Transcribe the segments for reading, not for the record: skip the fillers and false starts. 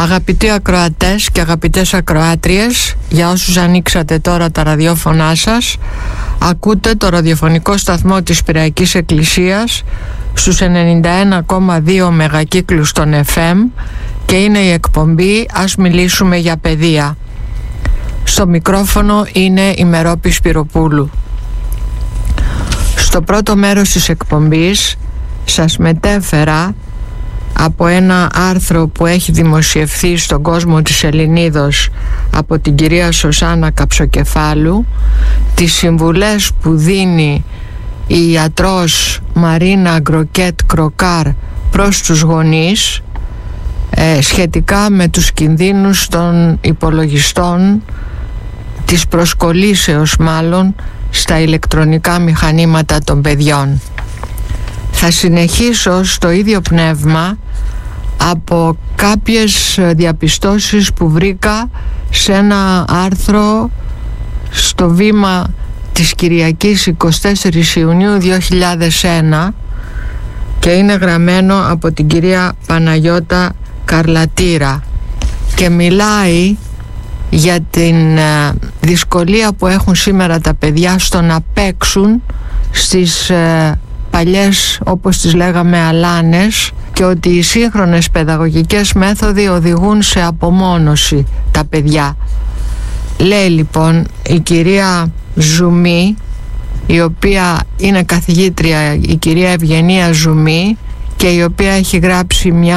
Αγαπητοί ακροατές και αγαπητές ακροάτριες, για όσους ανοίξατε τώρα τα ραδιόφωνά σας, ακούτε το ραδιοφωνικό σταθμό της Πειραϊκής Εκκλησίας στους 91,2 μεγακύκλους των FM και είναι η εκπομπή «Ας μιλήσουμε για παιδεία». Στο μικρόφωνο είναι η Μερόπη Σπυροπούλου. Στο πρώτο μέρος της εκπομπής σας μετέφερα από ένα άρθρο που έχει δημοσιευθεί στον κόσμο της Ελληνίδος από την κυρία Σωσάνα Καψοκεφάλου, τις συμβουλές που δίνει η ιατρός Μαρίνα Γκροκέτ Κροκάρ προς τους γονείς σχετικά με τους κινδύνους των υπολογιστών, της προσκολήσεως μάλλον στα ηλεκτρονικά μηχανήματα των παιδιών. Θα συνεχίσω στο ίδιο πνεύμα από κάποιες διαπιστώσεις που βρήκα σε ένα άρθρο στο Βήμα της Κυριακής 24 Ιουνίου 2001 και είναι γραμμένο από την κυρία Παναγιώτα Καρλατήρα και μιλάει για την δυσκολία που έχουν σήμερα τα παιδιά στο να παίξουν στις παλιές, όπως τις λέγαμε, αλάνες, και ότι οι σύγχρονες παιδαγωγικές μέθοδοι οδηγούν σε απομόνωση τα παιδιά. Λέει λοιπόν η κυρία Ζουμή, η οποία είναι καθηγήτρια, η κυρία Ευγενία Ζουμή, και η οποία έχει γράψει μια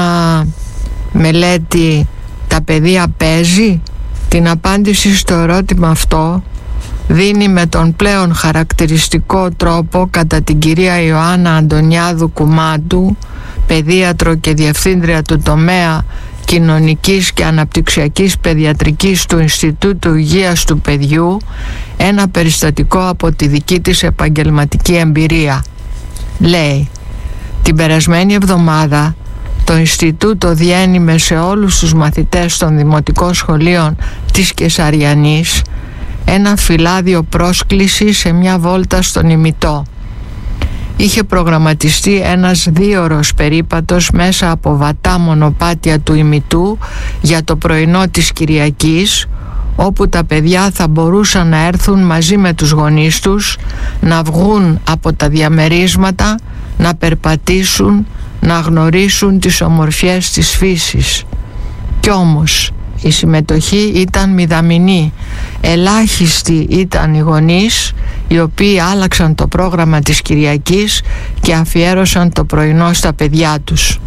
μελέτη «Τα παιδεία παίζει». Την απάντηση στο ερώτημα αυτό δίνει με τον πλέον χαρακτηριστικό τρόπο κατά την κυρία Ιωάννα Αντωνιάδου Κουμάντου, παιδίατρο και διευθύντρια του τομέα κοινωνικής και αναπτυξιακής παιδιατρικής του Ινστιτούτου Υγείας του Παιδιού, ένα περιστατικό από τη δική της επαγγελματική εμπειρία. Λέει: την περασμένη εβδομάδα το Ινστιτούτο διένυμε σε όλους τους μαθητές των δημοτικών σχολείων της Κεσαριανής ένα φυλάδιο πρόσκληση σε μια βόλτα στον Ημιτό. Είχε προγραμματιστεί ένας 2ωρος περίπατος μέσα από βατά μονοπάτια του Ημιτού για το πρωινό της Κυριακής, όπου τα παιδιά θα μπορούσαν να έρθουν μαζί με τους γονείς τους, να βγουν από τα διαμερίσματα, να περπατήσουν, να γνωρίσουν τις ομορφιές της φύσης. Κι όμως η συμμετοχή ήταν μηδαμινή. Ελάχιστοι ήταν οι γονείς, οι οποίοι άλλαξαν το πρόγραμμα της Κυριακής και αφιέρωσαν το πρωινό στα παιδιά τους.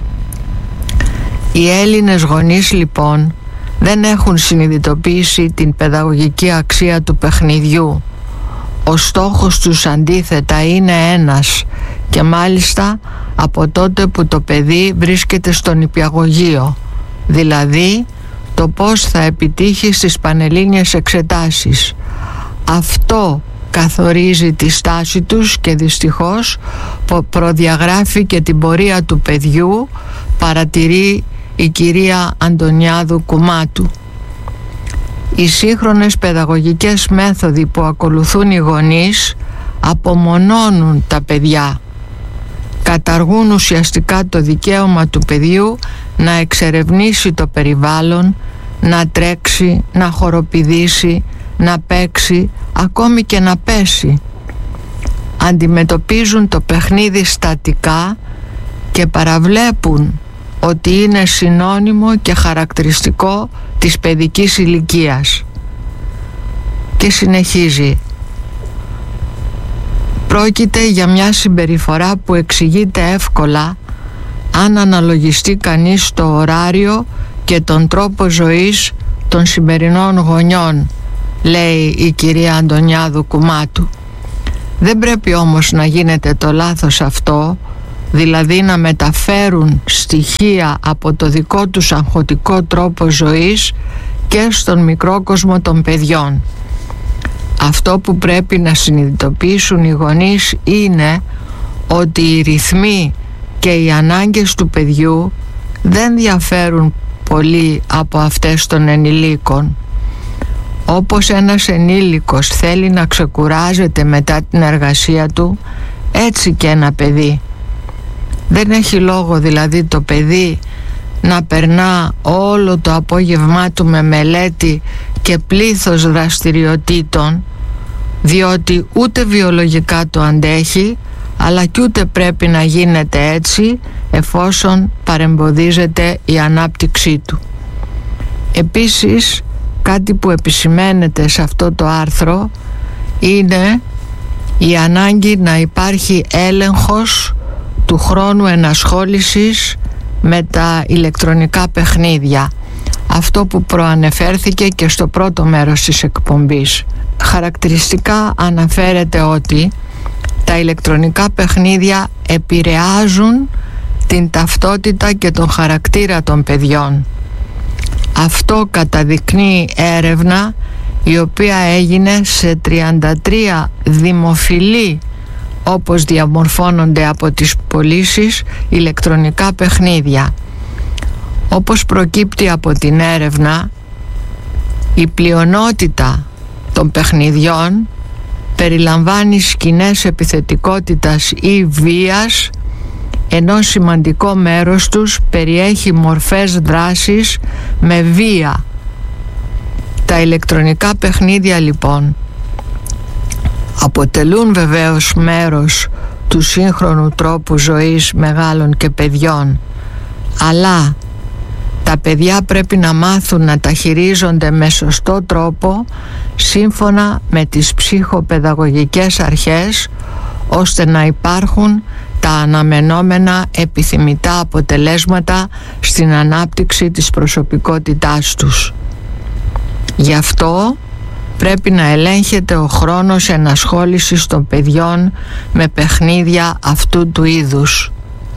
Οι Έλληνες γονείς λοιπόν δεν έχουν συνειδητοποιήσει την παιδαγωγική αξία του παιχνιδιού. Ο στόχος τους αντίθετα είναι ένας, και μάλιστα από τότε που το παιδί βρίσκεται στο νηπιαγωγείο, δηλαδή το πώς θα επιτύχει στις πανελλήνιες εξετάσεις. Αυτό καθορίζει τη στάση τους και δυστυχώς προδιαγράφει και την πορεία του παιδιού, παρατηρεί η κυρία Αντωνιάδου Κουμάτου. Οι σύγχρονες παιδαγωγικές μέθοδοι που ακολουθούν οι γονείς απομονώνουν τα παιδιά. Καταργούν ουσιαστικά το δικαίωμα του παιδιού να εξερευνήσει το περιβάλλον, να τρέξει, να χοροπηδήσει, να παίξει, ακόμη και να πέσει. Αντιμετωπίζουν το παιχνίδι στατικά και παραβλέπουν ότι είναι συνώνυμο και χαρακτηριστικό της παιδικής ηλικίας. Και συνεχίζει: πρόκειται για μια συμπεριφορά που εξηγείται εύκολα αν αναλογιστεί κανείς το ωράριο και τον τρόπο ζωής των σημερινών γονιών, λέει η κυρία Αντωνιάδου Κουμάτου. Δεν πρέπει όμως να γίνεται το λάθος αυτό, δηλαδή να μεταφέρουν στοιχεία από το δικό τους αγχωτικό τρόπο ζωής και στον μικρό κόσμο των παιδιών. Αυτό που πρέπει να συνειδητοποιήσουν οι γονείς είναι ότι οι ρυθμοί και οι ανάγκες του παιδιού δεν διαφέρουν πολύ από αυτές των ενηλίκων. Όπως ένας ενήλικος θέλει να ξεκουράζεται μετά την εργασία του, έτσι και ένα παιδί. Δεν έχει λόγο δηλαδή το παιδί να περνά όλο το απόγευμά του με μελέτη και πλήθος δραστηριοτήτων, διότι ούτε βιολογικά το αντέχει, αλλά κι ούτε πρέπει να γίνεται έτσι εφόσον παρεμποδίζεται η ανάπτυξή του. Επίσης, κάτι που επισημαίνεται σε αυτό το άρθρο είναι η ανάγκη να υπάρχει έλεγχος του χρόνου ενασχόλησης με τα ηλεκτρονικά παιχνίδια. Αυτό που προανεφέρθηκε και στο πρώτο μέρος της εκπομπής. Χαρακτηριστικά αναφέρεται ότι τα ηλεκτρονικά παιχνίδια επηρεάζουν την ταυτότητα και τον χαρακτήρα των παιδιών. Αυτό καταδεικνύει έρευνα η οποία έγινε σε 33 δημοφιλή, όπως διαμορφώνονται από τις πωλήσεις, ηλεκτρονικά παιχνίδια. Όπως προκύπτει από την έρευνα, η πλειονότητα των παιχνιδιών περιλαμβάνει σκηνές επιθετικότητας ή βίας, ενώ σημαντικό μέρος τους περιέχει μορφές δράσης με βία. Τα ηλεκτρονικά παιχνίδια λοιπόν αποτελούν βεβαίως μέρος του σύγχρονου τρόπου ζωής μεγάλων και παιδιών, αλλά τα παιδιά πρέπει να μάθουν να τα χειρίζονται με σωστό τρόπο σύμφωνα με τις ψυχοπαιδαγωγικές αρχές, ώστε να υπάρχουν τα αναμενόμενα επιθυμητά αποτελέσματα στην ανάπτυξη της προσωπικότητάς τους. Γι' αυτό πρέπει να ελέγχεται ο χρόνος ενασχόλησης των παιδιών με παιχνίδια αυτού του είδους.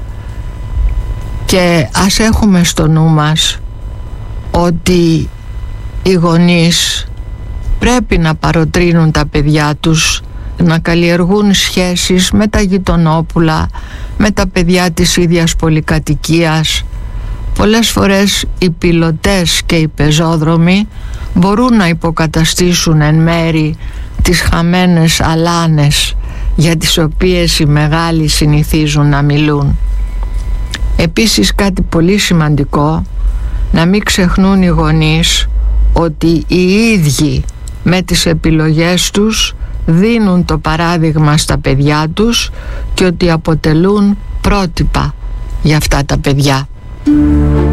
Και ας έχουμε στο νου μας ότι οι γονείς πρέπει να παροτρύνουν τα παιδιά τους να καλλιεργούν σχέσεις με τα γειτονόπουλα, με τα παιδιά της ίδιας πολυκατοικίας. Πολλές φορές οι πιλωτές και οι πεζόδρομοι μπορούν να υποκαταστήσουν εν μέρη τις χαμένες αλάνες για τις οποίες οι μεγάλοι συνηθίζουν να μιλούν. Επίσης, κάτι πολύ σημαντικό, να μην ξεχνούν οι γονείς ότι οι ίδιοι με τις επιλογές τους δίνουν το παράδειγμα στα παιδιά τους και ότι αποτελούν πρότυπα για αυτά τα παιδιά.